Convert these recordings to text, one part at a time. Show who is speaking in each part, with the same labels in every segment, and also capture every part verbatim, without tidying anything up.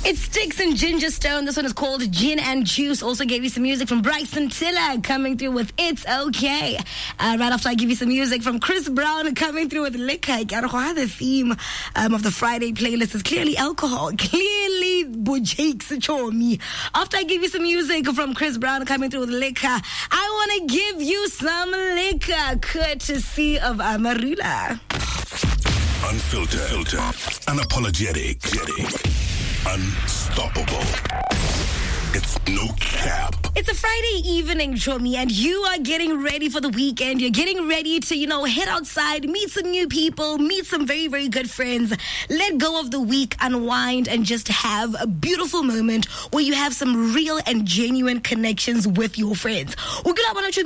Speaker 1: It's Sticks and Ginger Stone. This one is called Gin and Juice. Also gave you some music from Bryson Tiller coming through with It's Okay. Uh, right after I give you some music from Chris Brown coming through with Liquor. The theme um, of the Friday playlist is clearly alcohol. Clearly Bojakes Chomi. After I give you some music from Chris Brown coming through with Liquor, I want to give you some liquor courtesy of Amarula.
Speaker 2: Unfiltered, filtered, unapologetic, unstoppable. It's no cap.
Speaker 1: It's a Friday evening, Chomi, and you are getting ready for the weekend. You're getting ready to, you know, head outside, meet some new people, meet some very, very good friends, let go of the week, unwind, and just have a beautiful moment where you have some real and genuine connections with your friends. And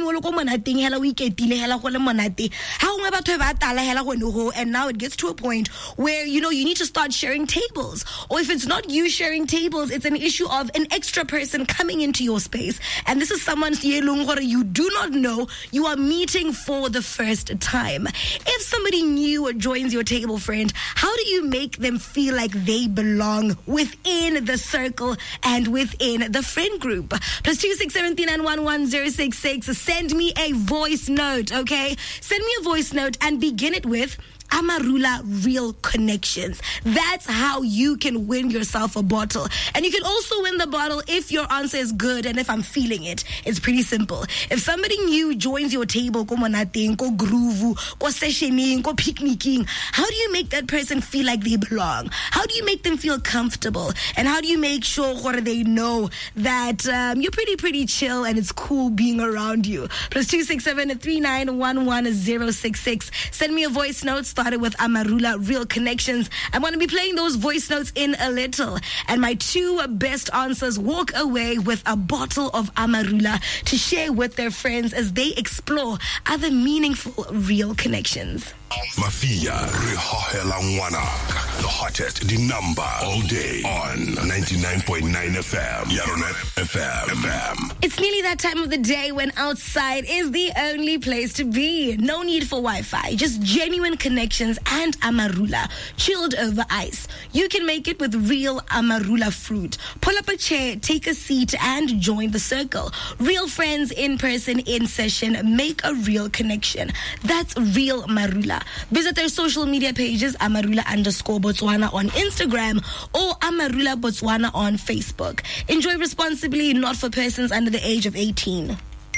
Speaker 1: now it gets to a point where, you know, you need to start sharing tables. Or if it's not you sharing tables, it's an issue of an extra person person coming into your space, and this is someone you do not know, you are meeting for the first time. If somebody new joins your table, friend, how do you make them feel like they belong within the circle and within the friend group? Plus two six seven three nine one one zero six six. Send me a voice note, okay? Send me a voice note and begin it with Amarula Real Connections. That's how you can win yourself a bottle. And you can also win the bottle if your answer is good and if I'm feeling it. It's pretty simple. If somebody new joins your table, go monating, go groove, go sessioning, go picnicking, how do you make that person feel like they belong? How do you make them feel comfortable? And how do you make sure they know that um, you're pretty, pretty chill and it's cool being around you? Plus two six seven three nine one one zero six six. Send me a voice note. Started with Amarula Real Connections. I'm going to be playing those voice notes in a little. And my two best answers walk away with a bottle of Amarula to share with their friends as they explore other meaningful real connections.
Speaker 2: Mafia Rihohela Ngwanak, the hottest, the number all day on ninety-nine point nine F M. Yaronet F M. F M.
Speaker 1: It's nearly that time of the day when outside is the only place to be. No need for Wi-Fi, just genuine connections and Amarula, chilled over ice. You can make it with real Amarula fruit. Pull up a chair, take a seat, and join the circle. Real friends in person, in session, make a real connection. That's real Amarula. Visit their social media pages, Amarula underscore Botswana on Instagram or Amarula Botswana on Facebook. Enjoy responsibly, not for persons under the age of eighteen.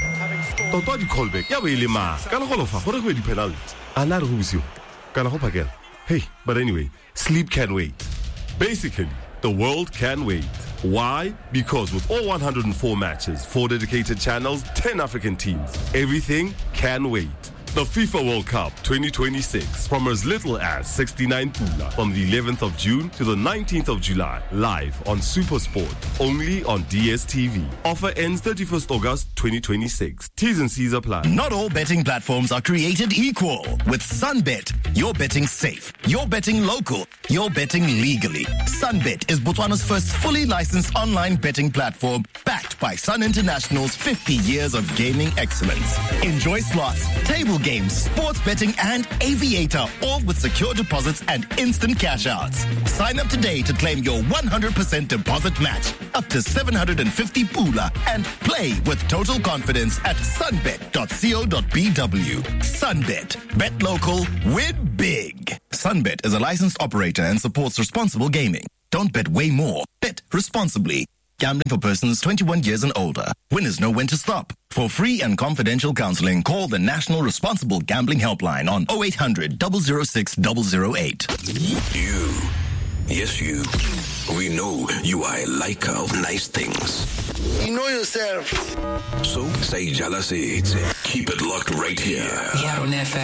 Speaker 3: Hey, but anyway, sleep can wait. Basically, the world can wait. Why? Because with all one hundred four matches, four dedicated channels, ten African teams, everything can wait. The FIFA World Cup twenty twenty-six from as little as sixty-nine pula from the eleventh of June to the nineteenth of July, live on SuperSport, only on D S T V. Offer ends thirty-first August twenty twenty-six. T's and C's apply.
Speaker 4: Not all betting platforms are created equal. With Sunbet, you're betting safe, you're betting local, you're betting legally. Sunbet is Botswana's first fully licensed online betting platform, backed by Sun International's fifty years of gaming excellence. Enjoy slots, table games, sports betting, and Aviator, all with secure deposits and instant cash outs. Sign up today to claim your one hundred percent deposit match, up to seven hundred fifty pula, and play with total confidence at sunbet dot co dot b w. Sunbet. Bet local, win big. Sunbet is a licensed operator and supports responsible gaming. Don't bet way more. Bet responsibly. Gambling for persons twenty-one years and older. Winners know when to stop. For free and confidential counseling, call the National Responsible Gambling Helpline on oh eight hundred, double oh six, double oh eight.
Speaker 2: You, yes you, we know you are a liker of nice things.
Speaker 5: You know yourself.
Speaker 2: So, say jealousy. Keep it locked right here.
Speaker 6: Yaronet F M.